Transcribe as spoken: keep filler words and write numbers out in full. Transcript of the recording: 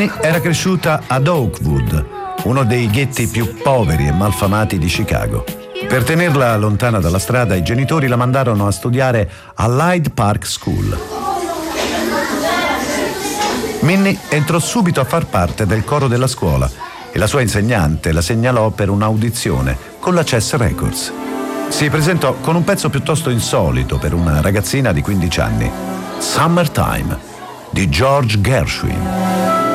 Minnie era cresciuta ad Oakwood, uno dei ghetti più poveri e malfamati di Chicago. Per tenerla lontana dalla strada, i genitori la mandarono a studiare all'Hyde Park School. Minnie entrò subito a far parte del coro della scuola e la sua insegnante la segnalò per un'audizione con la Chess Records. Si presentò con un pezzo piuttosto insolito per una ragazzina di quindici anni, Summertime, di George Gershwin.